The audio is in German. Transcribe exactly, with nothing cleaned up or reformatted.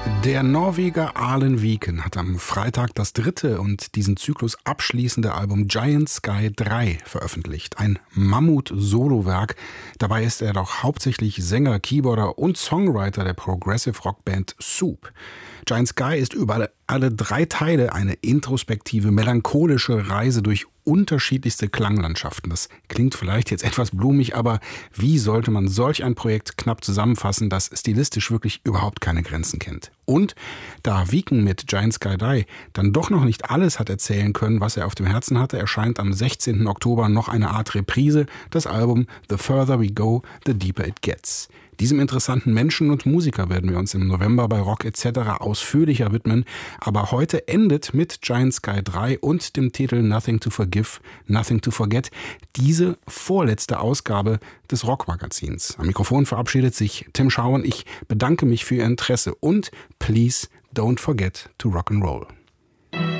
Der Norweger Arlen Viken hat am Freitag das dritte und diesen Zyklus abschließende Album Giant Sky drei veröffentlicht. Ein Mammut-Solowerk. Dabei ist er doch hauptsächlich Sänger, Keyboarder und Songwriter der Progressive-Rock-Band Soup. Giant Sky ist über alle drei Teile eine introspektive, melancholische Reise durch unterschiedlichste Klanglandschaften. Das klingt vielleicht jetzt etwas blumig, aber wie sollte man solch ein Projekt knapp zusammenfassen, das stilistisch wirklich überhaupt keine Grenzen kennt? Und da Viken mit Giant Sky drei dann doch noch nicht alles hat erzählen können, was er auf dem Herzen hatte, erscheint am sechzehnten Oktober noch eine Art Reprise, das Album The Further We Go, The Deeper It Gets. Diesem interessanten Menschen und Musiker werden wir uns im November bei Rock et cetera ausführlicher widmen. Aber heute endet mit Giant Sky drei und dem Titel Nothing to Forgive, Nothing to Forget diese vorletzte Ausgabe des Rockmagazins. Am Mikrofon verabschiedet sich Tim Schauen. Ich bedanke mich für Ihr Interesse und please don't forget to rock and roll.